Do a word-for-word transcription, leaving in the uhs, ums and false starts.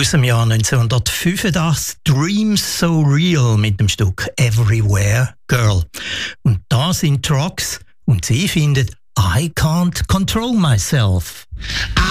aus dem Jahr neunzehnhundertfünfundachtzig, Dreams So Real mit dem Stück Everywhere Girl. Und da sind Trucks und sie findet I can't control myself.